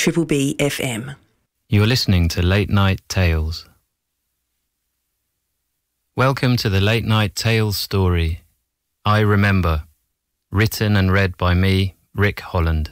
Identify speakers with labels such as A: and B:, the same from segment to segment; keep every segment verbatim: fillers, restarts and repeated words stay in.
A: Triple B F M.
B: You're listening to Late Night Tales. Welcome to the Late Night Tales story, I Remember, written and read by me, Rick Holland.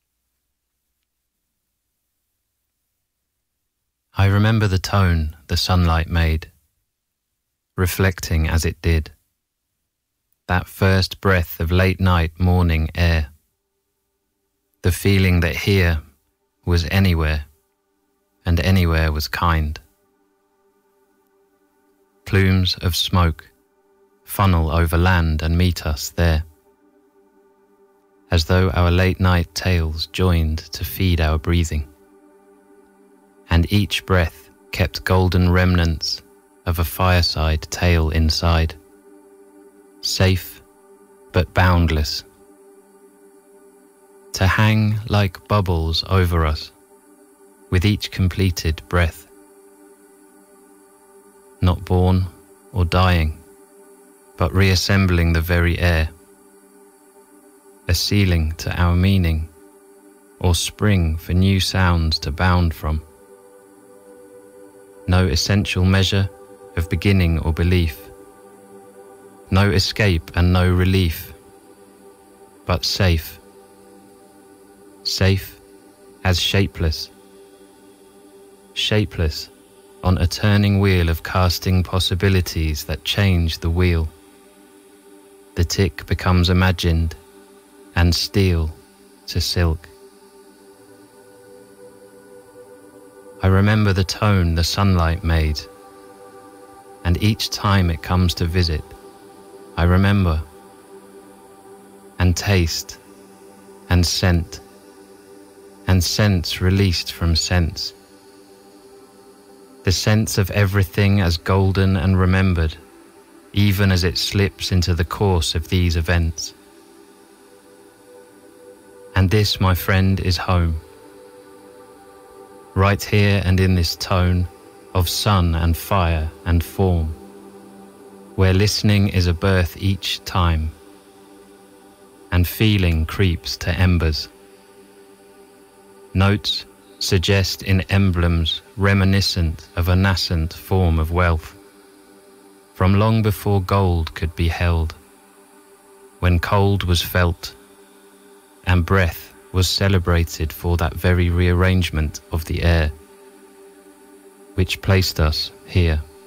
B: I remember the tone the sunlight made, reflecting as it did, that first breath of late night morning air, the feeling that here was anywhere, and anywhere was kind. Plumes of smoke funnel over land and meet us there, as though our late night tales joined to feed our breathing, and each breath kept golden remnants of a fireside tale inside, safe but boundless, to hang like bubbles over us with each completed breath, not born or dying, but reassembling the very air, a ceiling to our meaning, or spring for new sounds to bound from. No essential measure of beginning or belief, no escape and no relief, but safe, safe as shapeless, shapeless on a turning wheel of casting possibilities that change the wheel. The tick becomes imagined, and steel to silk. I remember the tone the sunlight made, and each time it comes to visit, I remember, and taste, and scent, and sense released from sense. The sense of everything as golden and remembered, even as it slips into the course of these events. And this, my friend, is home. Right here and in this tone of sun and fire and form, where listening is a birth each time, and feeling creeps to embers. Notes suggest in emblems reminiscent of a nascent form of wealth, from long before gold could be held, when cold was felt, and breath was celebrated for that very rearrangement of the air, which placed us here.